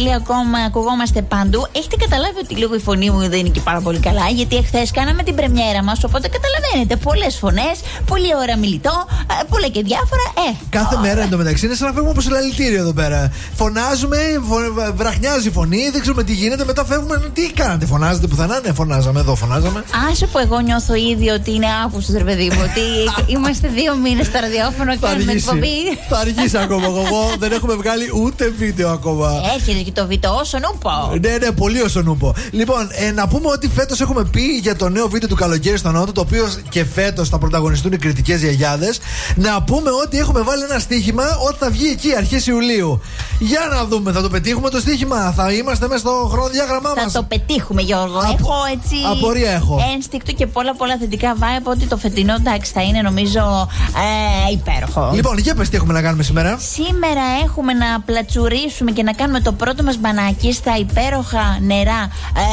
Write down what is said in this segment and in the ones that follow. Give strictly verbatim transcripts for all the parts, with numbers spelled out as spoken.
Ηρακλή ακόμα ακουγόμαστε παντού. Έχετε καταλάβει ότι λίγο η φωνή μου δεν είναι και πάρα πολύ καλά, γιατί εχθές κάναμε την πρεμιέρα μας. Οπότε καταλαβαίνετε, πολλές φωνές, πολλή ώρα μιλητό, πολλά και διάφορα. Ε, Κάθε oh, μέρα ε. εντωμεταξύ είναι σαν να φεύγουμε από συλλαλητήριο εδώ πέρα. Φωνάζουμε, βραχνιάζει η φωνή, δεν ξέρουμε τι γίνεται. Μετά φεύγουμε. Τι κάνατε, φωνάζετε πουθενά? Ναι, φωνάζαμε εδώ, φωνάζαμε. Άσε που εγώ νιώθω ήδη ότι είναι άφουστος, ρε παιδί μου. Ότι είμαστε δύο μήνες στο ραδιόφωνο και κάνουμε εκπομπή. Θα αργήσει ακόμα. Εγώ δεν έχουμε βγάλει ούτε βίντεο ακόμα. Έρχεται και το βίντεο όσο νούπο. Ναι, ναι, πολύ όσο νούπο. Λοιπόν, ε, να πούμε ότι φέτος έχουμε πει για το νέο βίντεο του Καλοκαίρι στο Νότο, το οποίο και φέτος θα πρωταγωνιστούν οι κριτικές γιαγιάδες. Να πούμε ότι έχουμε βάλει ένα στοίχημα ότι θα βγει εκεί αρχές Ιουλίου. Για να δούμε, θα το πετύχουμε το στοίχημα? Θα είμαστε μέσα στο χρονοδιάγραμμά μας? Θα το πετύχουμε, Γιώργο. Απο... Έχω έτσι. Απορία έχω. Ένστικτο και πολλά πολλά θετικά vibe ότι το φετινό, εντάξει, θα είναι νομίζω ε, υπέροχο. Λοιπόν, για πες τι έχουμε να κάνουμε σήμερα. Σήμερα έχουμε να πλατσουρίσουμε και να κάνουμε το πρώτο μας μπανάκι στα υπέροχα νερά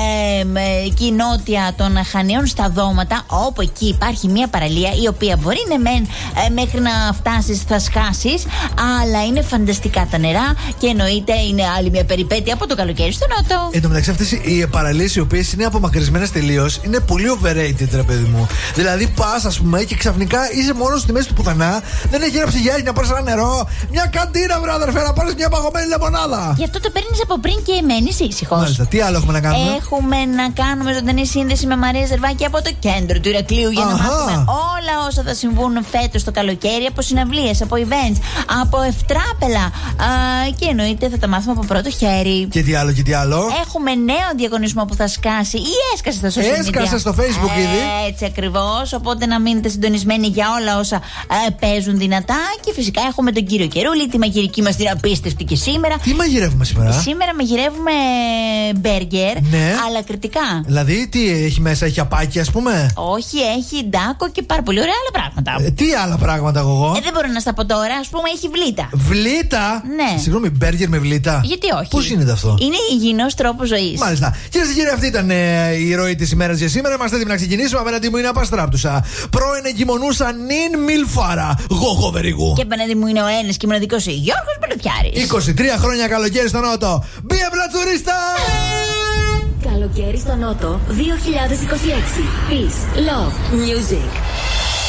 ε, κοινότια των Χανίων στα Δώματα, όπου εκεί υπάρχει μια παραλία η οποία μπορεί να μεν ε, μέχρι να φτάσεις θα σκάσεις, αλλά είναι φανταστικά τα νερά και εννοείται είναι άλλη μια περιπέτεια από το καλοκαίρι στο Νότο. Εν τω μεταξύ, αυτές οι παραλίες οι οποίες είναι απομακρυσμένες τελείως είναι πολύ overrated, ρε παιδί μου. Δηλαδή, πας, ας πούμε, και ξαφνικά είσαι μόνος στη μέση του πουθενά, δεν έχει ένα ψυγιάκι να πάρεις ένα νερό, μια καντίνα, βρε αδερφέ, να πάρεις μια παγωμένη λεμονάδα. Γι' αυτό το παίρνεις από πριν και μένεις ήσυχος. Μάλιστα, τι άλλο έχουμε να κάνουμε? Έχουμε να κάνουμε ζωντανή σύνδεση με Μαρία Ζερβάκη από το κέντρο του Ηρακλείου για να Αχα. μάθουμε όλα όσα θα συμβούν φέτος το καλοκαίρι, από συναυλίες, από events, από ευτράπελα. Α, και εννοείται θα τα μάθουμε από πρώτο χέρι. Και τι άλλο, και τι άλλο? Έχουμε νέο διαγωνισμό που θα σκάσει ή έσκασε στα social media. Έσκασε στο Facebook ε, ήδη. Έτσι ακριβώς. Οπότε να μείνετε συντονισμένοι για όλα όσα ε, παίζουν δυνατά. Και φυσικά έχουμε τον κύριο Κερούλη, τη μαγειρική μας την απίστευτη και σήμερα. Τι μαγειρεύουμε σήμερα? Σήμερα μαγειρεύουμε μπέργκερ, ναι. αλλά κριτικά. Δηλαδή, τι έχει μέσα, έχει απάκι, ας πούμε? Όχι, έχει ντάκο και πάρα πολύ ωραία άλλα πράγματα. Ε, τι άλλα πράγματα, εγώ? Ε, δεν μπορώ να στα πω τώρα. Ας πούμε, έχει βλήτα. Βλήτα? Ναι. Συγγνώμη, μπέργκερ με βλήτα? Γιατί όχι? Πώς γίνεται αυτό? Είναι υγιεινός τρόπος ζωής. Μάλιστα. Κυρίες και κύριοι, αυτή ήταν ε, η ροή της ημέρας για σήμερα. Είμαστε έτοιμοι να ξεκινήσουμε. Απέναντί μου είναι Απαστράπτουσα. Πρώην εγκυμονούσα νυν Μιλφάρα. Γογο Βεριγού. Και απέναντι μου είναι ο ένας και μοναδικός Γιώργος Μπαλουφιάρης. είκοσι τρία χρόνια καλοκαίρι στο Νότο. Μπιε πλατσουρίστα! Καλοκαίρι στο Νότο δύο χιλιάδες είκοσι έξι. Peace, love, music.